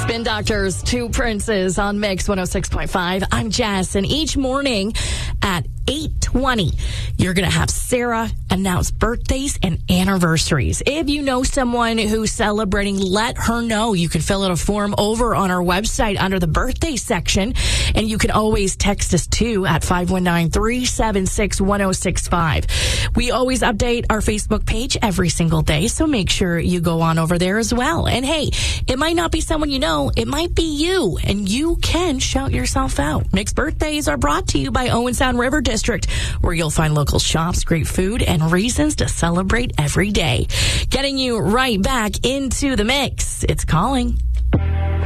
Spin Doctors, Two Princes on Mix 106.5. I'm Jess, and each morning at 8:20, you're going to have Sarah announce birthdays and anniversaries. If you know someone who's celebrating, let her know. You can fill out a form over on our website under the birthday section, and you can always text us too at 519-376-1065. We always update our Facebook page every single day, so make sure you go on over there as well. And hey, it might not be someone you know, it might be you, and you can shout yourself out. Mixed birthdays are brought to you by Owen Sound River District, where you'll find local shops, great food, and reasons to celebrate every day. Getting you right back into the mix. It's Calling.